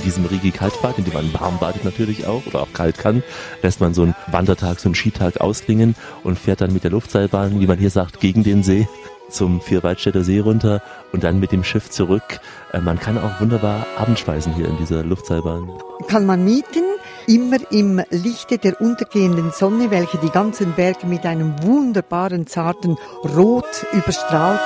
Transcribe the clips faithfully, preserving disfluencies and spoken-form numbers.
diesem Rigi-Kaltbad, in dem man warm badet natürlich auch oder auch kalt kann, lässt man so einen Wandertag, so einen Skitag ausklingen und fährt dann mit der Luftseilbahn, wie man hier sagt, gegen den See zum Vierwaldstätter See runter und dann mit dem Schiff zurück. Man kann auch wunderbar Abendspeisen hier in dieser Luftseilbahn. Kann man mieten, immer im Lichte der untergehenden Sonne, welche die ganzen Berge mit einem wunderbaren, zarten Rot überstrahlt.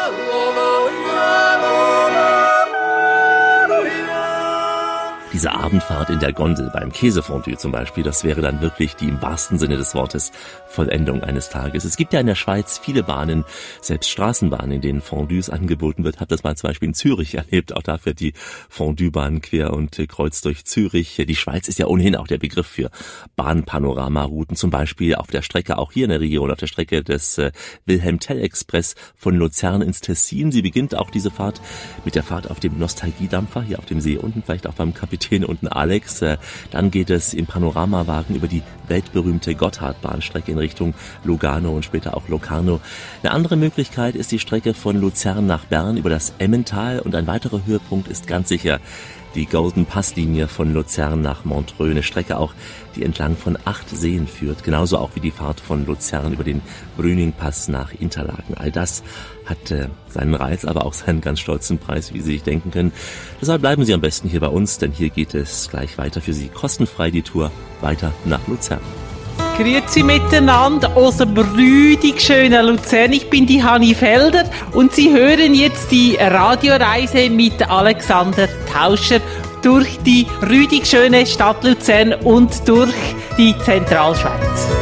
Diese Abendfahrt in der Gondel beim Käsefondue zum Beispiel, das wäre dann wirklich die im wahrsten Sinne des Wortes Vollendung eines Tages. Es gibt ja in der Schweiz viele Bahnen, selbst Straßenbahnen, in denen Fondues angeboten wird. Hab das mal zum Beispiel in Zürich erlebt. Auch da fährt die Fondue-Bahn quer und kreuzt durch Zürich. Die Schweiz ist ja ohnehin auch der Begriff für Bahnpanoramarouten, zum Beispiel auf der Strecke, auch hier in der Region, auf der Strecke des äh, Wilhelm-Tell-Express von Luzern ins Tessin. Sie beginnt auch diese Fahrt mit der Fahrt auf dem Nostalgiedampfer, hier auf dem See unten, vielleicht auch beim Kapitän unten Alex. Dann geht es im Panoramawagen über die weltberühmte Gotthardbahnstrecke in Richtung Lugano und später auch Locarno. Eine andere Möglichkeit ist die Strecke von Luzern nach Bern über das Emmental und ein weiterer Höhepunkt ist ganz sicher die Golden Pass-Linie von Luzern nach Montreux, eine Strecke auch, die entlang von acht Seen führt, genauso auch wie die Fahrt von Luzern über den Brüning-Pass nach Interlaken. All das hat äh, seinen Reiz, aber auch seinen ganz stolzen Preis, wie Sie sich denken können. Deshalb bleiben Sie am besten hier bei uns, denn hier geht es gleich weiter für Sie kostenfrei die Tour weiter nach Luzern. Grüezi miteinander aus dem rüdig schönen Luzern. Ich bin die Hanni Felder und Sie hören jetzt die Radioreise mit Alexander Tauscher durch die rüdig schöne Stadt Luzern und durch die Zentralschweiz.